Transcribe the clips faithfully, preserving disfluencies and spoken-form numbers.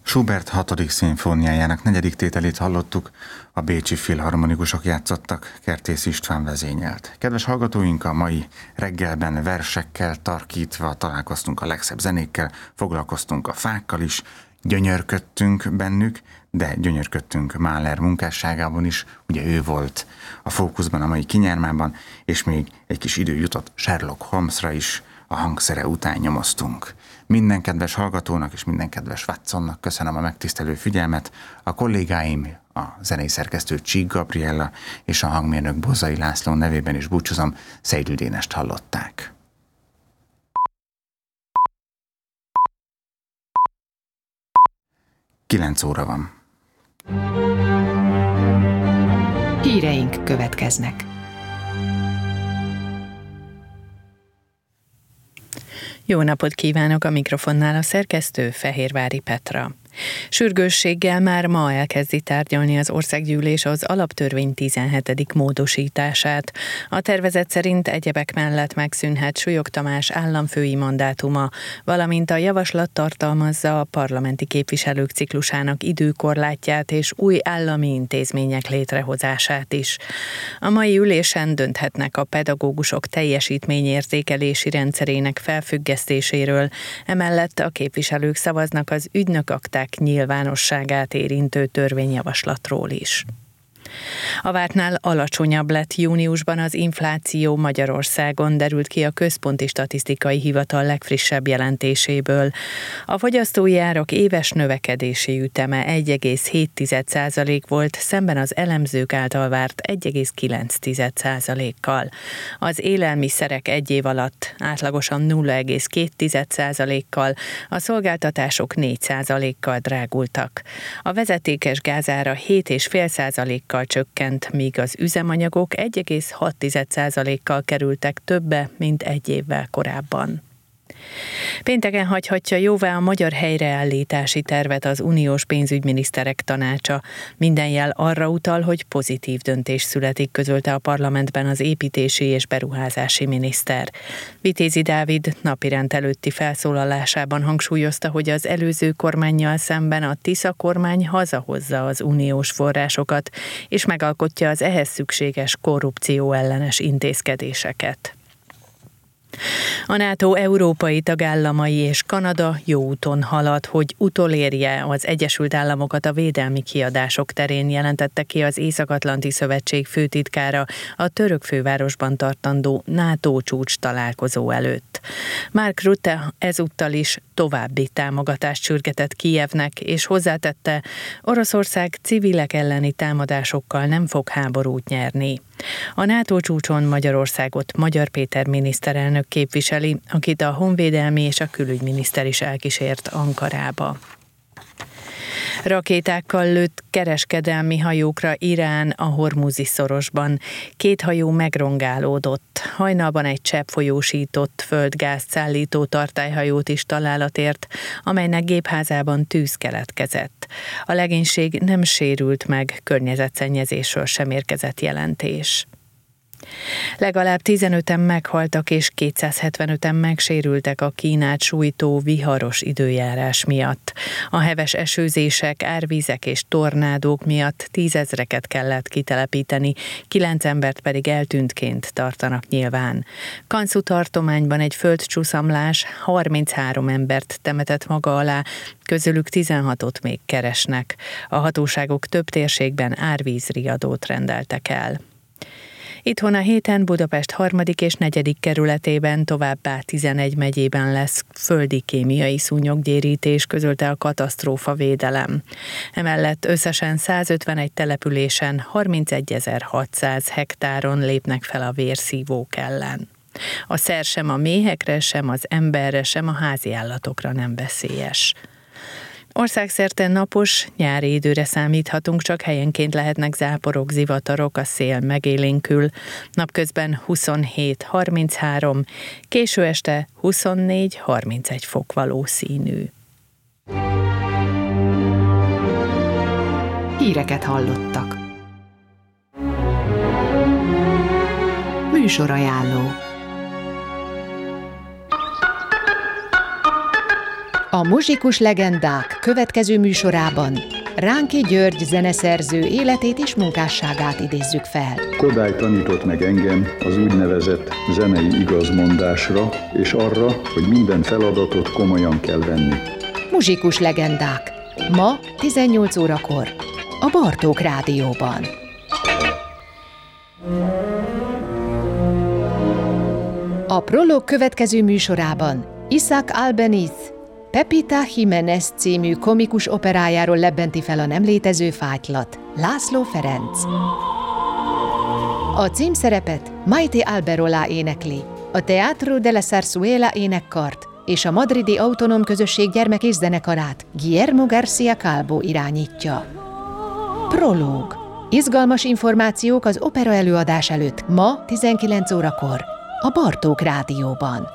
Schubert hatodik szimfóniájának negyedik tételét hallottuk, a bécsi filharmonikusok játszottak, Kertész István vezényelt. Kedves hallgatóink, a mai reggelben versekkel tarkítva találkoztunk a legszebb zenékkel, foglalkoztunk a fákkal is, gyönyörködtünk bennük, de gyönyörködtünk Mahler munkásságában is, ugye ő volt a fókuszban a mai kinyármában, és még egy kis idő jutott Sherlock Holmesra is, a hangszere után nyomoztunk. Minden kedves hallgatónak és minden kedves Watsonnak köszönöm a megtisztelő figyelmet. A kollégáim, a zenei szerkesztő Csík Gabriella és a hangmérnök Bozai László nevében is búcsúzom, Szeidl Dénest hallották. Kilenc óra van. Híreink következnek. Jó napot kívánok, a mikrofonnál a szerkesztő Fehérvári Petra. Sürgősséggel már ma elkezdi tárgyalni az országgyűlés az alaptörvény tizenhetedik módosítását. A tervezet szerint egyebek mellett megszűnhet Súlyog Tamás államfői mandátuma, valamint a javaslat tartalmazza a parlamenti képviselők ciklusának időkorlátját és új állami intézmények létrehozását is. A mai ülésen dönthetnek a pedagógusok teljesítményértékelési rendszerének felfüggesztéséről, emellett a képviselők szavaznak az ügynökakták nyilvánosságát érintő törvényjavaslatról is. A vártnál alacsonyabb lett júniusban az infláció Magyarországon, derült ki a Központi Statisztikai Hivatal legfrissebb jelentéséből. A fogyasztói árak éves növekedési üteme egy egész hét százalék volt, szemben az elemzők által várt egy egész kilenc százalékkal. Az élelmiszerek egy év alatt átlagosan nulla egész két százalékkal, a szolgáltatások négy százalékkal drágultak. A vezetékes gázára hét egész öt százalékkal csökkent, míg az üzemanyagok egy egész hat százalékkal kerültek többe, mint egy évvel korábban. Pénteken hagyhatja jóvá a magyar helyreállítási tervet az uniós pénzügyminiszterek tanácsa. Minden jel arra utal, hogy pozitív döntés születik, közölte a parlamentben az építési és beruházási miniszter. Vitézi Dávid napirend előtti felszólalásában hangsúlyozta, hogy az előző kormánnyal szemben a Tisza kormány hazahozza az uniós forrásokat, és megalkotja az ehhez szükséges korrupció ellenes intézkedéseket. A NATO európai tagállamai és Kanada jó úton halad, hogy utolérje az Egyesült Államokat a védelmi kiadások terén, jelentette ki az Észak-Atlanti Szövetség főtitkára a török fővárosban tartandó NATO csúcs találkozó előtt. Mark Rutte ezúttal is további támogatást sürgetett Kijevnek, és hozzátette, Oroszország civilek elleni támadásokkal nem fog háborút nyerni. A NATO csúcson Magyarországot Magyar Péter miniszterelnök képviseli, akit a honvédelmi és a külügyminiszter is elkísért Ankarába. Rakétákkal lőtt kereskedelmi hajókra Irán a Hormuzi szorosban. Két hajó megrongálódott. Hajnalban egy cseppfolyósított földgázt szállító tartályhajót is találat ért, amelynek gépházában tűz keletkezett. A legénység nem sérült meg, környezetszennyezésről sem érkezett jelentés. Legalább tizenöten meghaltak és kétszázhetvenöten megsérültek a Kínát sújtó viharos időjárás miatt. A heves esőzések, árvízek és tornádók miatt tízezreket kellett kitelepíteni, kilenc embert pedig eltűntként tartanak nyilván. Kanszú tartományban egy földcsúszamlás harminchárom embert temetett maga alá, közülük tizenhatot még keresnek. A hatóságok több térségben árvízriadót rendeltek el. Itthon a héten Budapest harmadik és negyedik kerületében, továbbá tizenegy megyében lesz földi kémiai szúnyoggyérítés, közölte a katasztrófavédelem. Emellett összesen százötvenegy településen harmincegyezer-hatszáz hektáron lépnek fel a vérszívók ellen. A szer sem a méhekre, sem az emberre, sem a háziállatokra nem veszélyes. Országszerte napos, nyári időre számíthatunk, csak helyenként lehetnek záporok, zivatarok, a szél megélénkül. Napközben huszonhét harminchárom, késő este huszonnégy harmincegy fok valószínű. Híreket hallottak. Műsorajánló. A Muzsikus legendák következő műsorában Ránki György zeneszerző életét és munkásságát idézzük fel. Kodály tanított meg engem az úgynevezett zenei igazmondásra, és arra, hogy minden feladatot komolyan kell venni. Muzsikus legendák. Ma tizennyolc órakor a Bartók Rádióban. A Prolog következő műsorában Isaac Albeniz Pepita Jiménez című komikus operájáról lebbenti fel a nem létező fátylat László Ferenc. A címszerepet Maite Alberola énekli, a Teatro de la Zarzuela énekkart és a madridi autonóm közösség gyermek- és zenekarát Guillermo García Calvo irányítja. Prológ. Izgalmas információk az opera előadás előtt ma tizenkilenc órakor a Bartók Rádióban.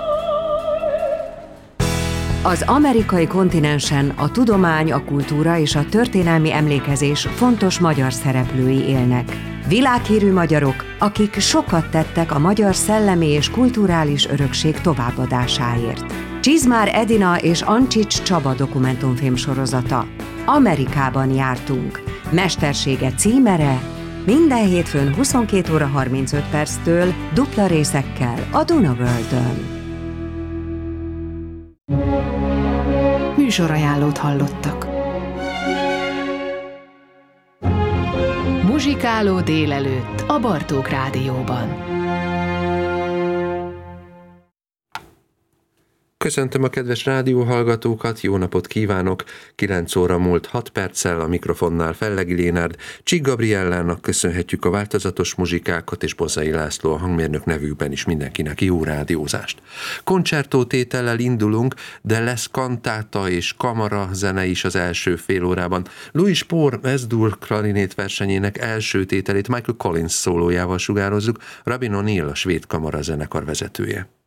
Az amerikai kontinensen a tudomány, a kultúra és a történelmi emlékezés fontos magyar szereplői élnek. Világhírű magyarok, akik sokat tettek a magyar szellemi és kulturális örökség továbbadásáért. Csizmár Edina és Ancsics Csaba dokumentumfilm sorozata. Amerikában jártunk. Mestersége címere minden hétfőn huszonkét óra harmincöt perctől dupla részekkel a Duna-Worldön. Műsorajánlót hallottak. Muzsikáló délelőtt a Bartók Rádióban. Köszöntöm a kedves rádióhallgatókat, jó napot kívánok! kilenc óra múlt hat perccel, a mikrofonnál Fellegi Lénárd, Csík Gabriellának köszönhetjük a változatos muzsikákat, és Bozzai László a hangmérnök nevükben is mindenkinek jó rádiózást. Koncertó tétellel indulunk, de lesz kantáta és kamara zene is az első fél órában. Louis Spohr Ez-dur klarinét versenyének első tételét Michael Collins szólójával sugározzuk, Robin O'Neill a svéd kamara zenekar vezetője.